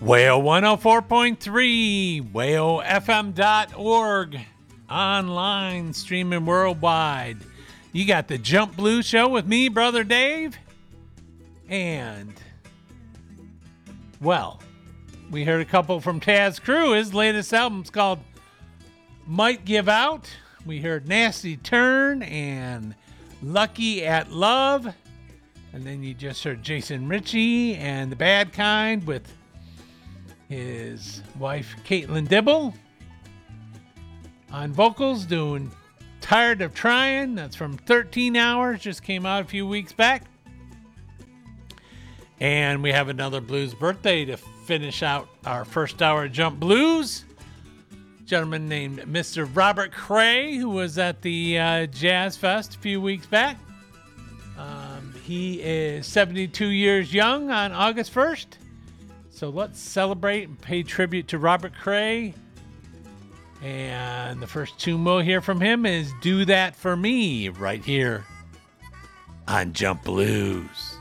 Whale 104.3, whalefm.org, online, streaming worldwide. You got the Jump Blues Show with me, Brother Dave. And, well, we heard a couple from Taz Crew. His latest album's called Might Give Out. We heard Nasty Turn and Lucky at Love. And then you just heard Jason Ritchie and The Bad Kind with his wife, Caitlin Dibble, on vocals, doing Tired of Trying. That's from 13 Hours, just came out a few weeks back. And we have another blues birthday to finish out our first hour of Jump Blues. A gentleman named Mr. Robert Cray, who was at the Jazz Fest a few weeks back. He is 72 years young on August 1st. So let's celebrate and pay tribute to Robert Cray. And the first tune we'll hear from him is Do That For Me, right here on Jump Blues.